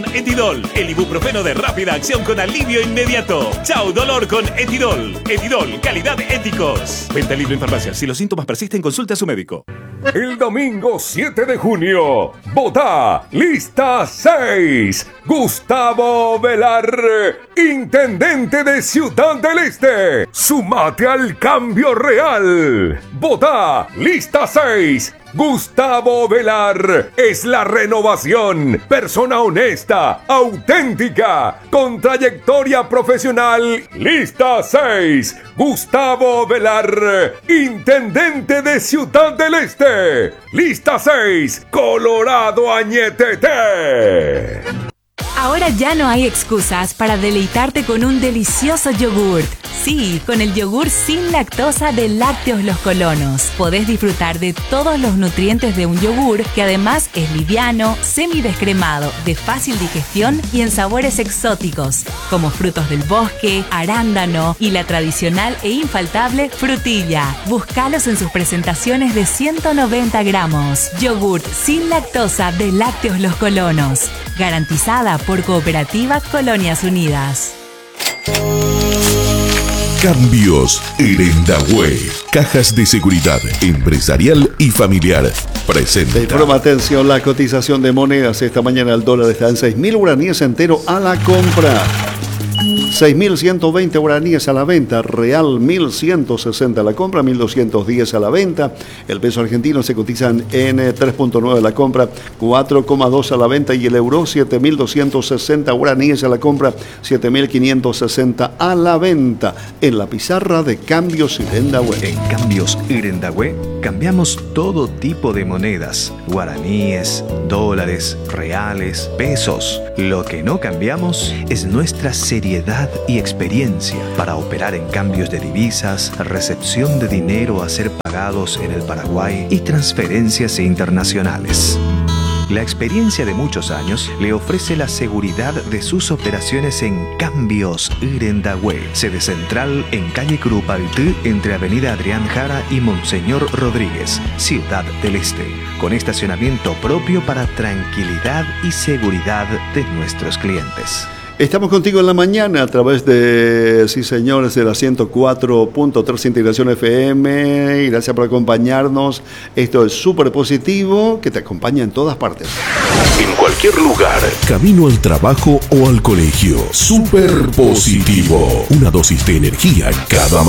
Etidol, el ibuprofeno de rápida acción con alivio inmediato. Chau dolor con Etidol. Etidol, calidad éticos. Venta libre en farmacias. Si los síntomas persisten, consulte a su médico. El domingo 7 de junio, vota lista 6. Gustavo Velar, intendente de Ciudad del Este. Sumate al cambio real. Vota lista 6. Gustavo Velar es la renovación, persona honesta, auténtica, con trayectoria profesional. Lista 6, Gustavo Velar, intendente de Ciudad del Este. Lista 6, Colorado Añetete. Ahora ya no hay excusas para deleitarte con un delicioso yogurt. Sí, con el yogur sin lactosa de Lácteos Los Colonos. Podés disfrutar de todos los nutrientes de un yogur que además es liviano, semidescremado, de fácil digestión y en sabores exóticos, como frutos del bosque, arándano y la tradicional e infaltable frutilla. Búscalos en sus presentaciones de 190 gramos. Yogur sin lactosa de Lácteos Los Colonos. Garantizada por Cooperativa Colonias Unidas. Cambios Herendahue. Cajas de seguridad empresarial y familiar. Presenta. De forma atención, la cotización de monedas esta mañana. El dólar está en 6.000 guaraníes entero a la compra. 6.120 guaraníes a la venta, real 1.160 a la compra, 1.210 a la venta. El peso argentino se cotizan en 3.9 a la compra, 4,2 a la venta, y el euro 7.260 guaraníes a la compra, 7.560 a la venta. En la pizarra de Cambios Herendahue. En Cambios Herendahue cambiamos todo tipo de monedas, guaraníes, dólares, reales, pesos. Lo que no cambiamos es nuestra seriedad y experiencia para operar en cambios de divisas, recepción de dinero a ser pagados en el Paraguay y transferencias internacionales. La experiencia de muchos años le ofrece la seguridad de sus operaciones en Cambios Herendahue, sede central en calle Curupaytí, entre avenida Adrián Jara y Monseñor Rodríguez, Ciudad del Este, con estacionamiento propio para tranquilidad y seguridad de nuestros clientes. Estamos contigo en la mañana a través de, sí señores, de la 104.3 Integración FM. Y gracias por acompañarnos. Esto es Súper Positivo, que te acompaña en todas partes. En cualquier lugar. Camino al trabajo o al colegio. Súper Positivo. Una dosis de energía cada mañana.